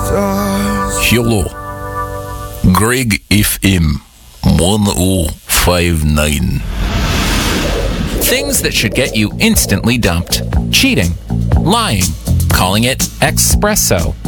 Hello. Greg FM 1059. Things that should get you instantly dumped. Cheating. Lying. Calling it espresso.